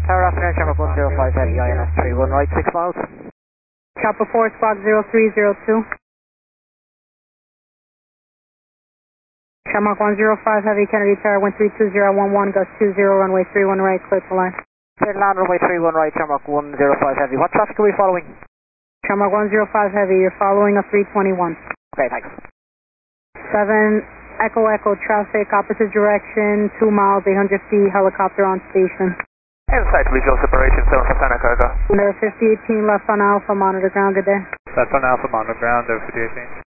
Tower afternoon, Shamrock 105 Heavy, INS 31 right, 6 miles. Chopper 4, squawk 0302. Shamrock 105 Heavy, Kennedy Tower 132011, gust 20, runway 31 right, clear to line. Clear to land, runway 31 right, Shamrock 105 Heavy. What traffic are we following? Shamrock 105 Heavy, you're following a 321. Okay, thanks. 7 Echo Echo traffic, opposite direction, 2 miles, 800 feet, helicopter on station. Inside regional separation, 7 for Santa Cargo. There 5018 left on Alpha, monitor ground, good day. That's on Alpha, monitor ground, there 5018.